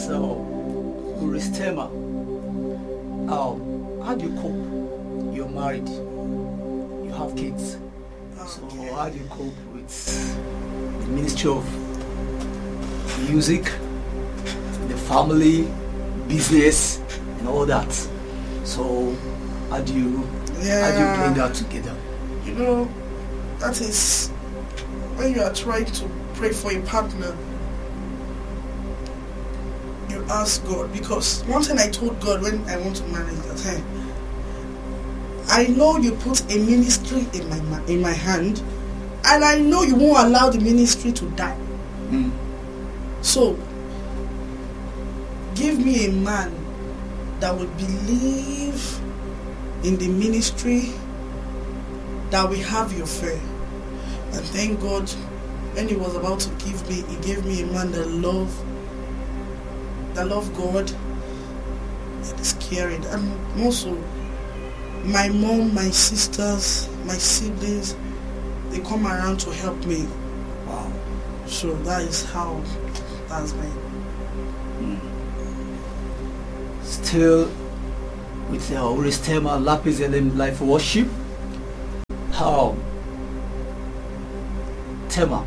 So, Uristema, how do you cope? You're married, you have kids. So how do you cope with the ministry of music, the family, business, and all that? So how do you blend that together? You know, that is when you are trying to pray for a partner. You ask God, because one thing I told God when I want to marry that, hey, I know you put a ministry in my hand, and I know you won't allow the ministry to die. So give me a man that will believe in the ministry, that will have your faith. And thank God, when he was about to give me, he gave me a man that love God, that is caring. And also my mom, my sisters, my siblings, they come around to help me. Wow. So that's my Still with Uristema Lapis Elim Life Worship. How Tema,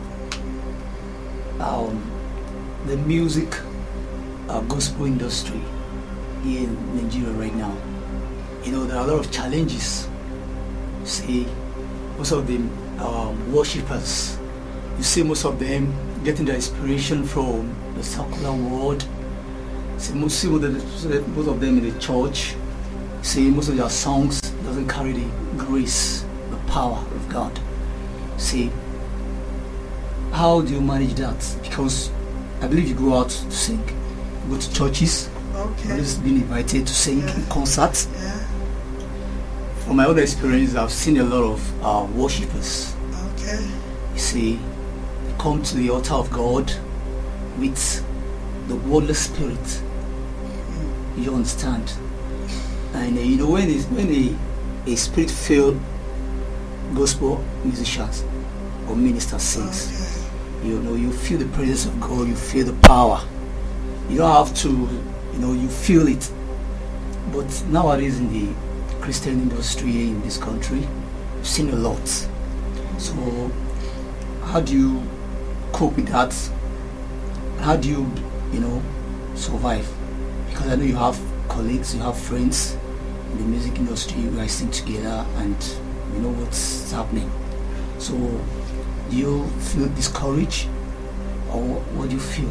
the music gospel industry in Nigeria right now. You know, there are a lot of challenges. See, most of them worshippers. You see most of them getting their inspiration from the secular world. See, most of them in the church. See, most of their songs doesn't carry the grace, the power of God. See, how do you manage that? Because I believe you go out to sing, you go to churches. Okay. You've just been invited to sing in concerts. Yeah. From my own experience, I've seen a lot of worshippers. Okay. You see, they come to the altar of God with the worldly spirit. You understand? And you know, when a spirit-filled gospel musicians or minister sings, Okay. you know, you feel the presence of God, you feel the power. You don't have to, you know, you feel it. But nowadays in the Christian industry in this country, we've seen a lot. So how do you cope with that? How do you, you know, survive? Because I know you have colleagues, you have friends in the music industry, you guys sing together and you know what's happening. So do you feel discouraged, or what do you feel?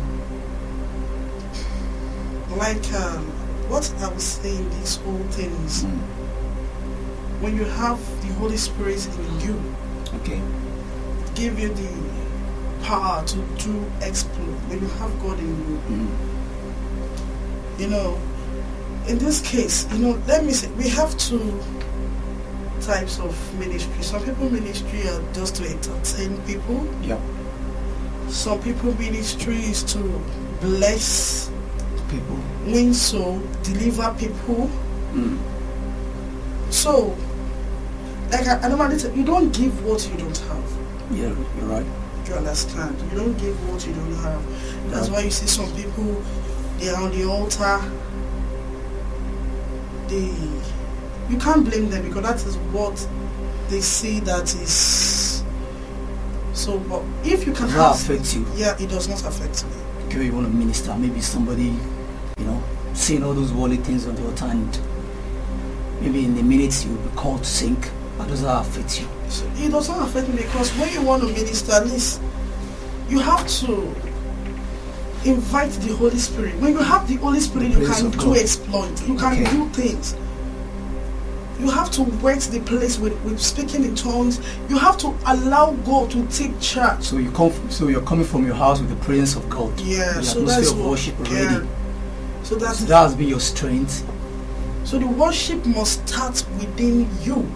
Like what I was saying, this whole thing is when you have the Holy Spirit in you, Okay. give you the power to do exploit. When you have God in you, you know, in this case, you know, let me say, we have two types of ministry. Some people ministry are just to entertain people. Yeah. Some people ministry is to bless People. win soul, deliver people. So, like I normally tell you, don't give what you don't have. Yeah, you're right. Do you understand? You don't give what you don't have. That's why you see some people, they are on the altar. You can't blame them, because that is what they see that is. So, but if you can Does have, that affect you? yeah, it does not affect me. Okay, you want to minister, maybe somebody, you know, saying all those worldly things on the altar, and maybe in a minute you'll be called to sing. How does that affect you? So it does not affect me, because when you want to minister, at least you have to invite the Holy Spirit. When you have the Holy Spirit, you can do exploit. You can do things. You have to wet the place with speaking in tongues. You have to allow God to take charge. So you're coming from your house with the presence of God. Yeah, the so atmosphere that's of worship already. Yeah. So So that has been your strength. So the worship must start within you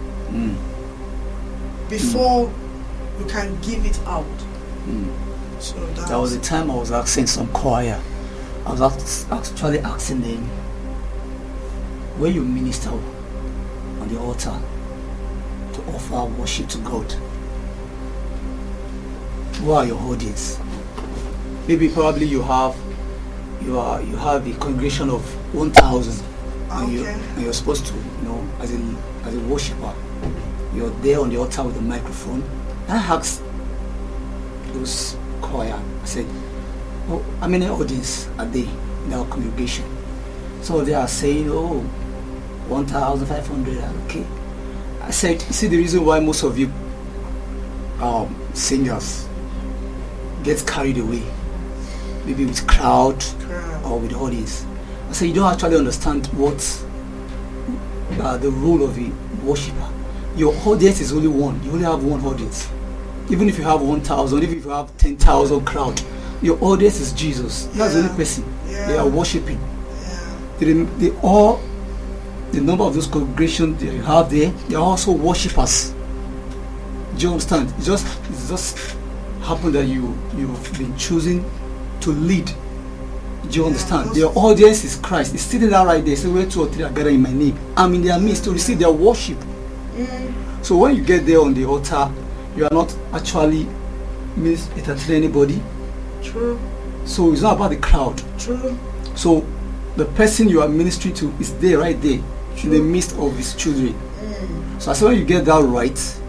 before you can give it out. So That was the time I was asking some choir. I was actually asking them, when you minister on the altar to offer worship to God, who are your audience? Maybe probably you have you have a congregation of 1,000, Okay. and you're supposed to, as a worshiper, you're there on the altar with a microphone. And I asked those choir, I said, "Oh, how many audience are they in our congregation?" So they are saying, "Oh, 1,500." Okay. I said, "You see the reason why most of you singers get carried away, maybe with crowd or with audience." I said, "You don't actually understand what the role of a worshiper. Your audience is only one. You only have one audience. Even if you have 1,000, even if you have 10,000 crowd, your audience is Jesus. That's the only person they are worshiping. They all, the number of those congregations that you have there, they are also worshippers. Do you understand? It's just happened that you've been chosen to lead. Do you understand? Their audience is Christ. It's sitting there right there. Say, where 2 or 3 are gathered in my name, I'm in their midst to receive their worship. So when you get there on the altar, you are not actually entertaining anybody. True. So it's not about the crowd. True. So the person you are ministering to is there, right there, in the midst of his children. So I said, when you get that right,